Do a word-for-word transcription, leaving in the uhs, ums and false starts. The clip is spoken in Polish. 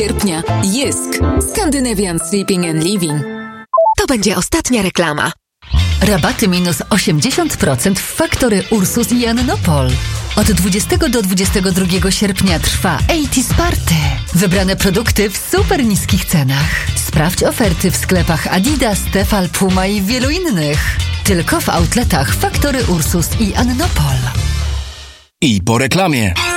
sierpnia. Jysk. Scandinavian Sleeping and Living. To będzie ostatnia reklama. Rabaty minus osiemdziesiąt procent w Faktory Ursus i Annopol. Od dwudziestego do dwudziestego drugiego sierpnia trwa osiemdziesiąt Party. Wybrane produkty w super niskich cenach. Sprawdź oferty w sklepach Adidas, Tefal, Puma i wielu innych. Tylko w outletach Faktory Ursus i Annopol. I po reklamie.